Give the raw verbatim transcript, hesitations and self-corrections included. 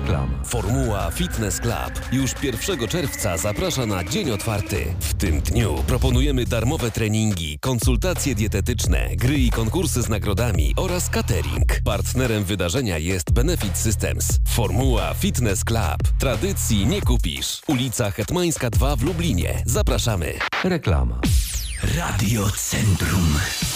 Reklama. Formuła Fitness Club już pierwszego czerwca zaprasza na dzień otwarty. W tym dniu proponujemy darmowe treningi, konsultacje dietetyczne, gry i konkursy z nagrodami oraz catering. Partnerem wydarzenia jest Benefit Systems. Formuła Fitness Club. Tradycji nie kupisz. Ulica Hetmańska dwa w Lublinie. Zapraszamy. Reklama. Radio Centrum.